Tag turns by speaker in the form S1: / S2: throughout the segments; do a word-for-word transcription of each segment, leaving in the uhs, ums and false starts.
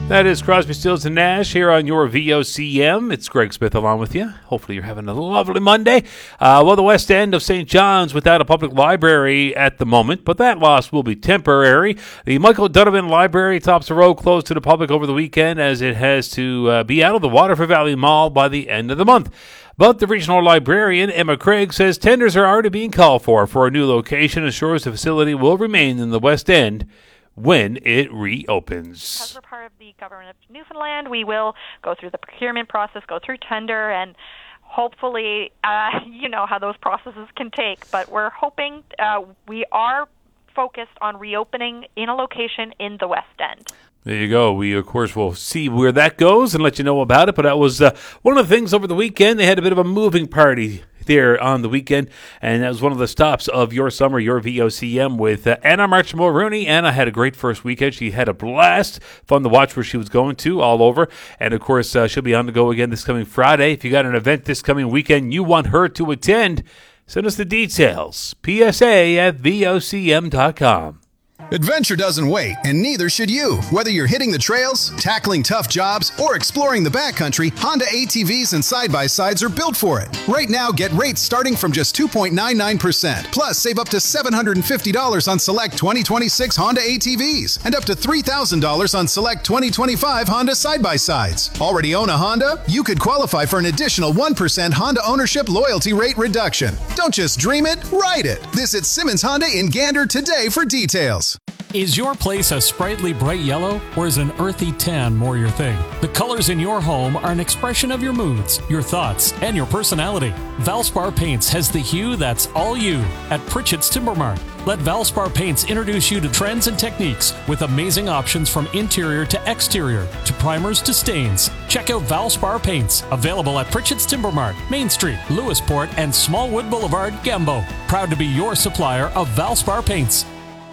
S1: That is Crosby, Stills, and Nash here on your V O C M. It's Greg Smith along with you. Hopefully you're having a lovely Monday. Uh, well, the west end of Saint John's without a public library at the moment, but that loss will be temporary. The Michael Donovan Library tops the road closed to the public over the weekend as it has to uh, be out of the Waterford Valley Mall by the end of the month. But the regional librarian, Emma Craig, says tenders are already being called for for a new location and assures the facility will remain in the west end when it reopens.
S2: Because we're part of the government of Newfoundland, we will go through the procurement process, go through tender, and hopefully, uh, you know how those processes can take. But we're hoping uh, we are focused on reopening in a location in the West End.
S1: There you go. We, of course, will see where that goes and let you know about it. But that was uh, one of the things over the weekend. They had a bit of a moving party there on the weekend, and that was one of the stops of your summer, your V O C M, with uh, Anna Marchmore-Rooney. Anna had a great first weekend. She had a blast. Fun to watch where she was going to, all over. And, of course, uh, she'll be on the go again this coming Friday. If you got an event this coming weekend you want her to attend, send us the details. P S A at V O C M dot com.
S3: Adventure doesn't wait, and neither should you. Whether you're hitting the trails, tackling tough jobs, or exploring the backcountry, Honda A T Vs and side-by-sides are built for it. Right now, get rates starting from just two point nine nine percent. Plus, save up to seven hundred fifty dollars on select twenty twenty-six Honda A T Vs and up to three thousand dollars on select twenty twenty-five Honda side-by-sides. Already own a Honda? You could qualify for an additional one percent Honda ownership loyalty rate reduction. Don't just dream it, ride it. Visit Simmons Honda in Gander today for details.
S4: Is your place a sprightly bright yellow, or is an earthy tan more your thing? The colors in your home are an expression of your moods, your thoughts, and your personality. Valspar Paints has the hue that's all you at Pritchett's Timber Mart. Let Valspar Paints introduce you to trends and techniques with amazing options from interior to exterior, to primers to stains. Check out Valspar Paints, available at Pritchett's Timber Mart, Main Street, Lewisport, and Smallwood Boulevard, Gambo. Proud to be your supplier of Valspar Paints.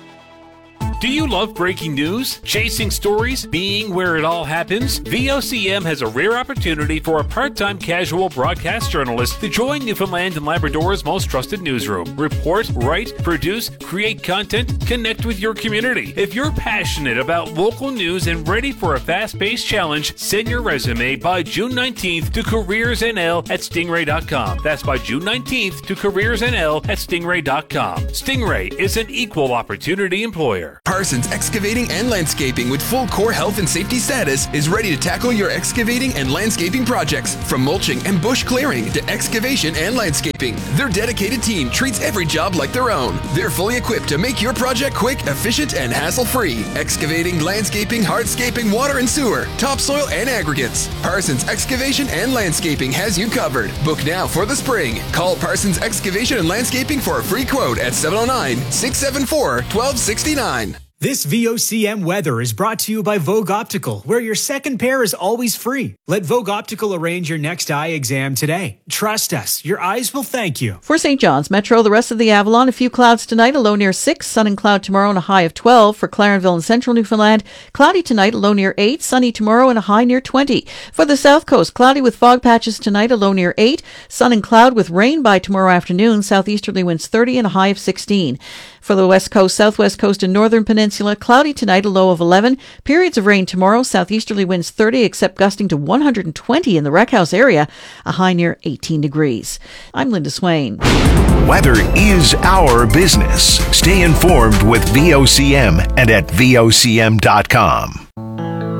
S1: Do you love breaking news, chasing stories, being where it all happens? V O C M has a rare opportunity for a part-time casual broadcast journalist to join Newfoundland and Labrador's most trusted newsroom. Report, write, produce, create content, connect with your community. If you're passionate about local news and ready for a fast-paced challenge, send your resume by June nineteenth to careersnl at stingray dot com. That's by June nineteenth to careersnl at stingray dot com. Stingray is an equal opportunity employer.
S5: Parsons Excavating and Landscaping, with full core health and safety status, is ready to tackle your excavating and landscaping projects. From mulching and bush clearing to excavation and landscaping, their dedicated team treats every job like their own. They're fully equipped to make your project quick, efficient, and hassle-free. Excavating, landscaping, hardscaping, water and sewer, topsoil, and aggregates. Parsons Excavation and Landscaping has you covered. Book now for the spring. Call Parsons Excavation and Landscaping for a free quote at seven oh nine, six seven four, one two six nine.
S6: This V O C M weather is brought to you by Vogue Optical, where your second pair is always free. Let Vogue Optical arrange your next eye exam today. Trust us, your eyes will thank you.
S7: For Saint John's Metro, the rest of the Avalon, a few clouds tonight, a low near six, sun and cloud tomorrow and a high of twelve. For Clarenville and Central Newfoundland, cloudy tonight, a low near eight, sunny tomorrow and a high near twenty. For the South Coast, cloudy with fog patches tonight, a low near eight, sun and cloud with rain by tomorrow afternoon, southeasterly winds thirty and a high of sixteen. For the West Coast, Southwest Coast and Northern Peninsula, cloudy tonight, a low of eleven. Periods of rain tomorrow, southeasterly winds thirty, except gusting to one hundred twenty in the Wreck House area, a high near eighteen degrees. I'm Linda Swain.
S8: Weather is our business. Stay informed with V O C M and at V O C M dot com.